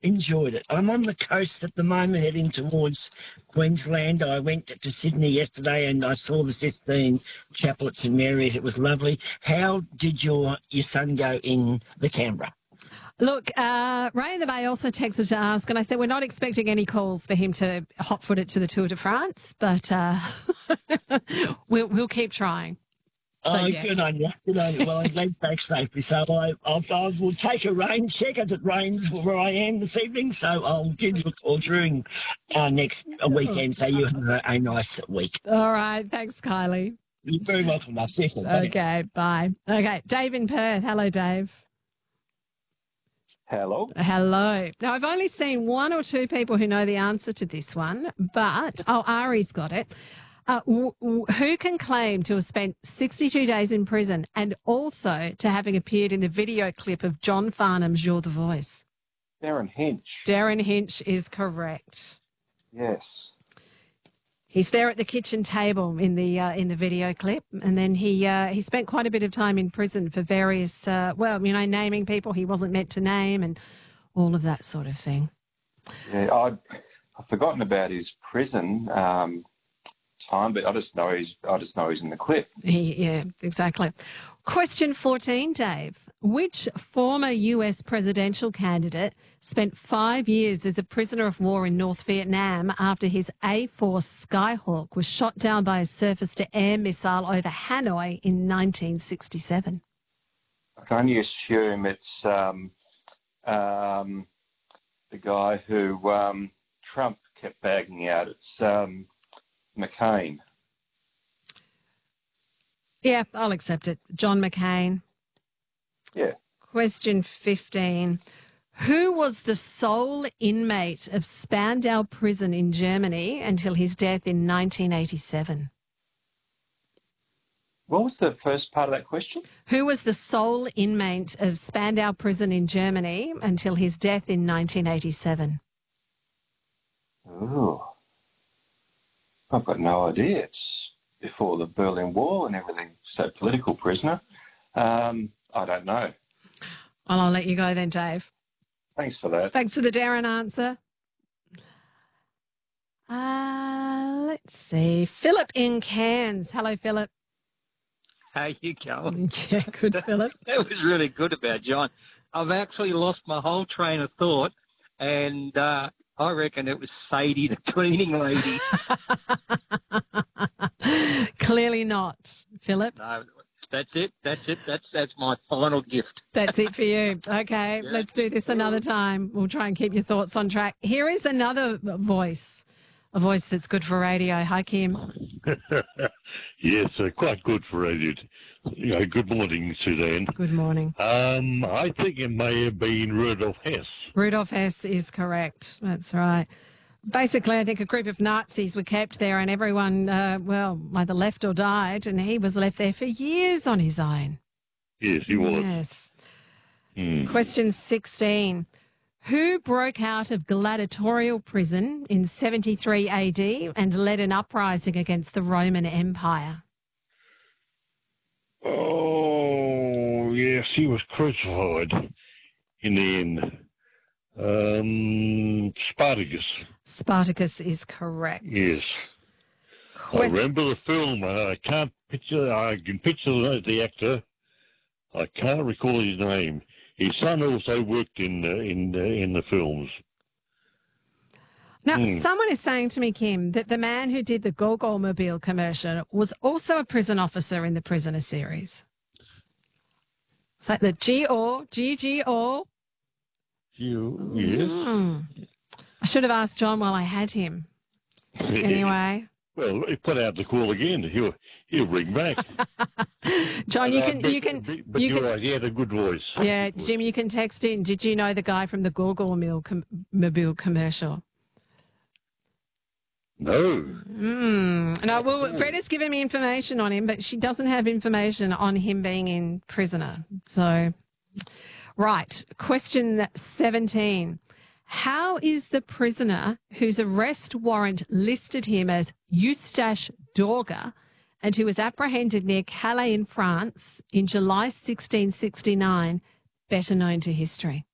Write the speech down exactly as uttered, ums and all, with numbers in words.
enjoyed it. I'm on the coast at the moment, heading towards Queensland. I went to Sydney yesterday and I saw the Sistine Chapel at St Mary's. It was lovely. How did your your son go in the Canberra? Look, uh, Ray in the Bay also texted to ask, and I said we're not expecting any calls for him to hot-foot it to the Tour de France, but uh, we'll, we'll keep trying. Oh, So, yeah. Good on you. Good on you. Well, I'm glad back safely. So I, I'll, I will take a rain check as it rains where I am this evening. So I'll give you a call during our next weekend so you have a, a nice week. All right. Thanks, Kylie. You're very welcome, love. See you soon. Bye. Okay, bye. Okay, Dave in Perth. Hello, Dave. Hello. Hello. Now, I've only seen one or two people who know the answer to this one, but, oh, Ari's got it. Uh, w- w- who can claim to have spent sixty-two days in prison and also to having appeared in the video clip of John Farnham's You're the Voice? Darren Hinch. Darren Hinch is correct. Yes. He's there at the kitchen table in the uh, in the video clip, and then he uh, he spent quite a bit of time in prison for various, uh, well, you know, naming people he wasn't meant to name and all of that sort of thing. Yeah, I'd, I've forgotten about his prison um, time, but I just know he's I just know he's in the clip. He, yeah, exactly. Question fourteen, Dave. Which former U S presidential candidate spent five years as a prisoner of war in North Vietnam after his A four Skyhawk was shot down by a surface-to-air missile over Hanoi in nineteen sixty-seven? I can only assume it's um, um, the guy who um, Trump kept bagging out. It's um, McCain. Yeah, I'll accept it. John McCain. Yeah. Question fifteen. Who was the sole inmate of Spandau prison in Germany until his death in nineteen eighty-seven? What was the first part of that question? Who was the sole inmate of Spandau prison in Germany until his death in nineteen eighty-seven? Oh, I've got no idea. It's before the Berlin Wall and everything. So political prisoner. Um, I don't know. Well, I'll let you go then, Dave. Thanks for that. Thanks for the Darren answer. Uh, let's see. Philip in Cairns. Hello, Philip. How you going? Yeah, good, Philip. That was really good about John. I've actually lost my whole train of thought, and uh, I reckon it was Sadie, the cleaning lady. Clearly not, Philip. No, that's it. That's it. That's that's my final gift. That's it for you. Okay, Yeah. let's do this another time. We'll try and keep your thoughts on track. Here is another voice, a voice that's good for radio. Hi, Kim. Yes, uh, quite good for radio. You know, good morning, Suzanne. Good morning. Um, I think it may have been Rudolf Hess. Rudolf Hess is correct. That's right. Basically, I think a group of Nazis were kept there and everyone, uh, well, either left or died, and he was left there for years on his own. Yes, he was. Yes. Hmm. Question sixteen. Who broke out of gladiatorial prison in seventy-three A D and led an uprising against the Roman Empire? Oh, yes, he was crucified in the end. Um, Spartacus. Spartacus is correct. Yes. I Quest- remember the film. uh, I can't picture, I can picture the, the actor. I can't recall his name. His son also worked in the, in the, in the films. Now, Hmm. someone is saying to me, Kim, that the man who did the Gogol Mobile commercial was also a prison officer in the Prisoner series. Is that the G O, G G O? You, yes. Hmm. I should have asked John while I had him. Anyway. Well, he put out the call again. He'll he'll ring back. John, you Uh, can, but, you can, but you you're can. right. He had a good voice. Yeah, Jim, you can text in. Did you know the guy from the Gogol Mill com- Mobile commercial? No. Mm. No, well, Greta's given me information on him, but she doesn't have information on him being in prisoner. So, right. Question seventeen. How is the prisoner whose arrest warrant listed him as Eustache Dorga and who was apprehended near Calais in France in July sixteen sixty-nine better known to history?